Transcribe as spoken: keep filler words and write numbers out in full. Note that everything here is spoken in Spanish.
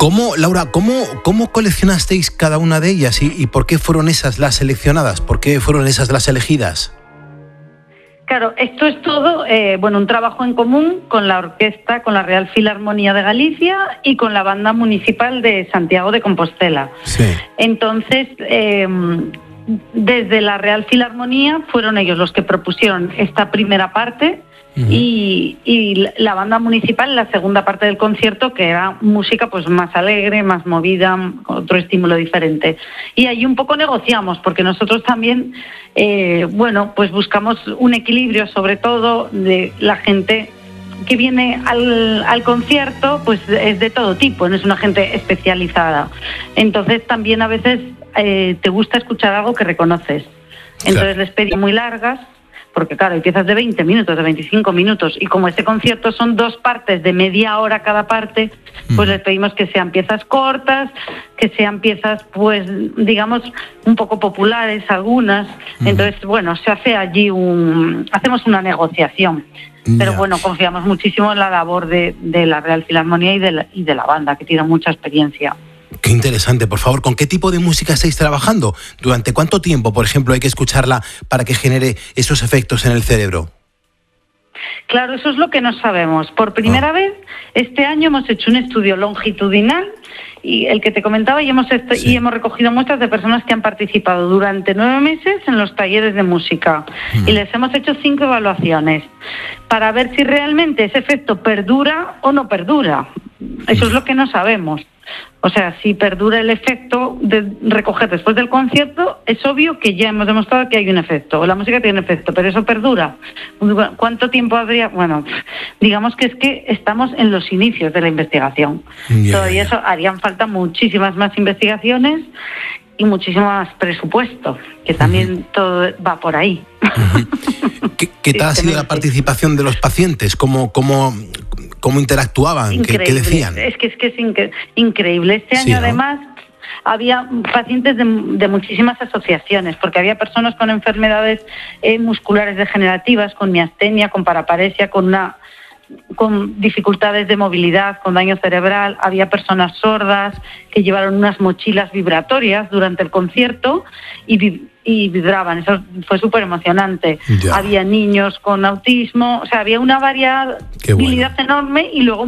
¿Cómo, Laura, cómo, cómo coleccionasteis cada una de ellas y, y por qué fueron esas las seleccionadas? ¿Por qué fueron esas las elegidas? Claro, esto es todo, eh, bueno, un trabajo en común con la orquesta, con la Real Filarmonía de Galicia y con la Banda Municipal de Santiago de Compostela. Sí. Entonces, eh, desde la Real Filarmonía fueron ellos los que propusieron esta primera parte. Uh-huh. y, y la banda municipal la segunda parte del concierto, que era música pues más alegre, más movida, otro estímulo diferente, y ahí un poco negociamos porque nosotros también eh, bueno pues buscamos un equilibrio, sobre todo de la gente que viene al, al concierto, pues es de todo tipo, no es una gente especializada, entonces también a veces eh, te gusta escuchar algo que reconoces, entonces claro. Les pedí muy largas, porque claro, hay piezas de veinte minutos, de veinticinco minutos, y como este concierto son dos partes de media hora cada parte, pues mm. les pedimos que sean piezas cortas, que sean piezas, pues, digamos, un poco populares algunas, mm. entonces, bueno, se hace allí un... hacemos una negociación, yeah. pero bueno, confiamos muchísimo en la labor de, de la Real Filarmonía y de la, y de la banda, que tiene mucha experiencia. Qué interesante, por favor, ¿con qué tipo de música estáis trabajando? ¿Durante cuánto tiempo, por ejemplo, hay que escucharla para que genere esos efectos en el cerebro? Claro, eso es lo que no sabemos. Por primera oh. vez, este año hemos hecho un estudio longitudinal, y el que te comentaba, y hemos, est- sí. y hemos recogido muestras de personas que han participado durante nueve meses en los talleres de música. Mm. Y les hemos hecho cinco evaluaciones para ver si realmente ese efecto perdura o no perdura. Eso mm. es lo que no sabemos. O sea, si perdura el efecto de recoger después del concierto, es obvio que ya hemos demostrado que hay un efecto, la música tiene efecto, pero eso perdura. ¿Cuánto tiempo habría? Bueno, digamos que es que estamos en los inicios de la investigación. Yeah, Todavía yeah. eso harían falta muchísimas más investigaciones y muchísimo más presupuesto, que también uh-huh. todo va por ahí. Uh-huh. ¿Qué, qué tal ha sido la participación de los pacientes? ¿Cómo, cómo, cómo interactuaban? ¿Qué, ¿Qué decían? Es que es, que es incre- increíble. Este año, sí, ¿no? Además, había pacientes de, de muchísimas asociaciones, porque había personas con enfermedades eh, musculares degenerativas, con miastenia, con paraparesia, con una... con dificultades de movilidad, con daño cerebral, había personas sordas que llevaron unas mochilas vibratorias durante el concierto y, vi- y vibraban, eso fue súper emocionante. Ya. Había niños con autismo, o sea, había una variabilidad bueno. enorme y luego